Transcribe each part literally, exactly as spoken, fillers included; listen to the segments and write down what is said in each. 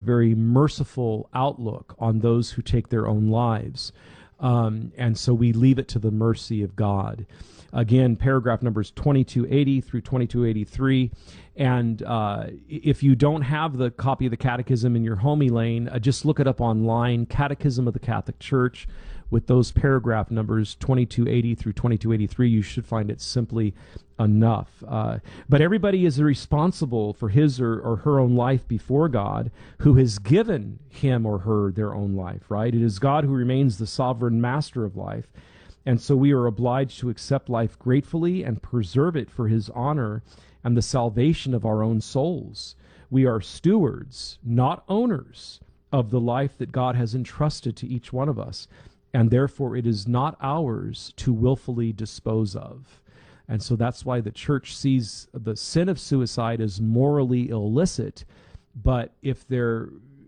very merciful outlook on those who take their own lives. Um, and so we leave it to the mercy of God. Again, paragraph numbers twenty-two eighty through twenty-two eighty-three. And uh, if you don't have the copy of the Catechism in your home, Elaine, uh, just look it up online, Catechism of the Catholic Church, with those paragraph numbers twenty-two eighty through twenty-two eighty-three. You should find it simply enough. Uh, but everybody is responsible for his or, or her own life before God, who has given him or her their own life, right? It is God who remains the sovereign master of life. And so we are obliged to accept life gratefully and preserve it for his honor and the salvation of our own souls. We are stewards, not owners, of the life that God has entrusted to each one of us, and therefore it is not ours to willfully dispose of. And so that's why the church sees the sin of suicide as morally illicit, but if they're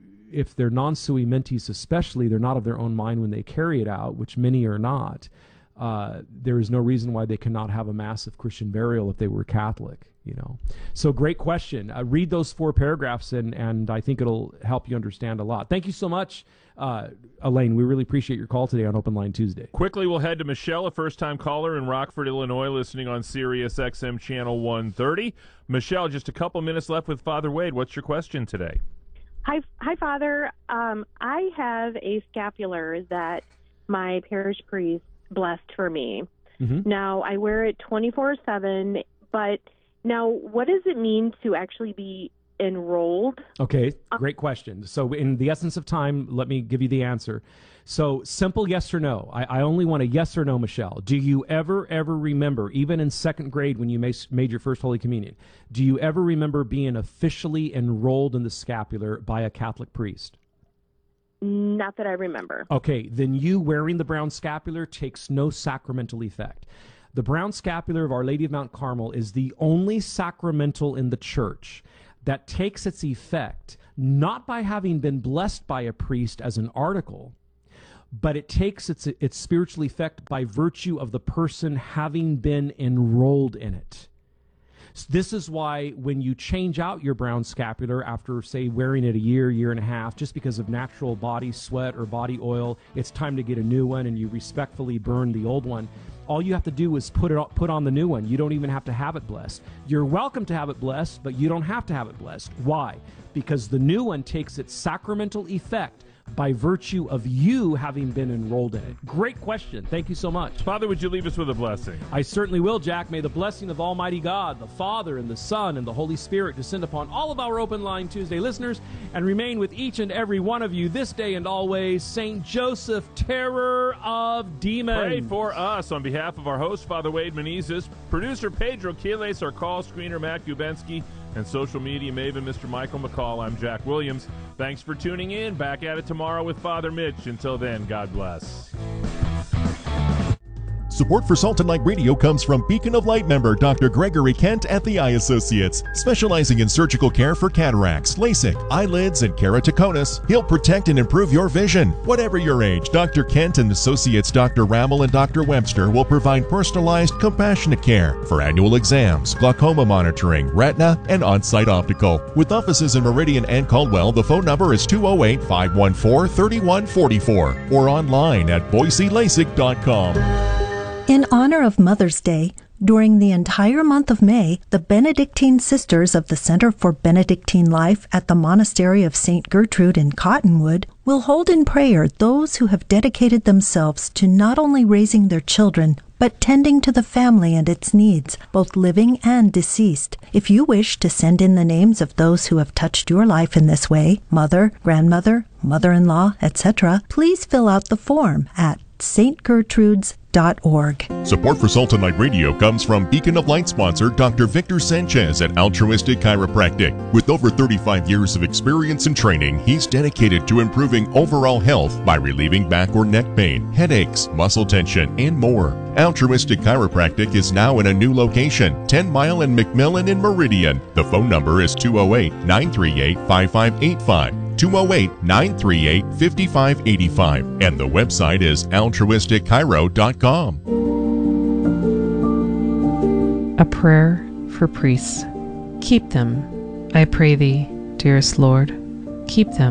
if they're non sui mentis especially, they're not of their own mind when they carry it out, which many are not, uh, there is no reason why they cannot have a massive Christian burial if they were Catholic, you know. So great question. Uh, read those four paragraphs, and, and I think it'll help you understand a lot. Thank you so much, uh, Elaine. We really appreciate your call today on Open Line Tuesday. Quickly, we'll head to Michelle, a first-time caller in Rockford, Illinois, listening on Sirius X M Channel one thirty. Michelle, just a couple minutes left with Father Wade. What's your question today? Hi, hi, Father. Um, I have a scapular that my parish priest blessed for me. Mm-hmm. Now, I wear it twenty-four seven, but now what does it mean to actually be enrolled? Okay, great question. So in the essence of time, let me give you the answer. So simple yes or no. I, I only want a yes or no, Michelle. Do you ever, ever remember, even in second grade when you made your first Holy Communion, do you ever remember being officially enrolled in the scapular by a Catholic priest? Not that I remember. Okay, then you wearing the brown scapular takes no sacramental effect. The brown scapular of Our Lady of Mount Carmel is the only sacramental in the church that takes its effect not by having been blessed by a priest as an article, but it takes its its spiritual effect by virtue of the person having been enrolled in it. So this is why when you change out your brown scapular after, say, wearing it a year, year and a half, just because of natural body sweat or body oil, it's time to get a new one, and you respectfully burn the old one. All you have to do is put it on, put on the new one. You don't even have to have it blessed. You're welcome to have it blessed, but you don't have to have it blessed. Why? Because the new one takes its sacramental effect by virtue of you having been enrolled in it. Great question. Thank you so much. Father, would you leave us with a blessing? I certainly will, Jack. May the blessing of Almighty God, the Father and the Son and the Holy Spirit descend upon all of our Open Line Tuesday listeners and remain with each and every one of you this day and always. Saint Joseph, terror of demons. Pray for us on behalf of our host, Father Wade Menezes, producer Pedro Quiles, our call screener Matt Gubensky, and social media maven Mister Michael McCall. I'm Jack Williams. Thanks for tuning in. Back at it tomorrow with Father Mitch. Until then, God bless. Support for Salt and Light Radio comes from Beacon of Light member Doctor Gregory Kent at the Eye Associates. Specializing in surgical care for cataracts, LASIK, eyelids, and keratoconus, he'll protect and improve your vision. Whatever your age, Doctor Kent and Associates Doctor Rammel and Doctor Webster will provide personalized, compassionate care for annual exams, glaucoma monitoring, retina, and on-site optical. With offices in Meridian and Caldwell, the phone number is two oh eight, five one four, three one four four or online at boise lasik dot com. In honor of Mother's Day, during the entire month of May, the Benedictine Sisters of the Center for Benedictine Life at the Monastery of Saint Gertrude in Cottonwood will hold in prayer those who have dedicated themselves to not only raising their children, but tending to the family and its needs, both living and deceased. If you wish to send in the names of those who have touched your life in this way, mother, grandmother, mother-in-law, et cetera, please fill out the form at s t gertrudes dot org. Support for Salt and Light Radio comes from Beacon of Light sponsor Doctor Victor Sanchez at Altruistic Chiropractic. With over thirty-five years of experience and training, he's dedicated to improving overall health by relieving back or neck pain, headaches, muscle tension, and more. Altruistic Chiropractic is now in a new location, ten mile and McMillan in Meridian. The phone number is two oh eight, nine three eight, five five eight five. two oh eight, nine three eight, five five eight five, and the website is altruistic chiro dot com. A prayer for priests. Keep them, I pray thee, dearest Lord. Keep them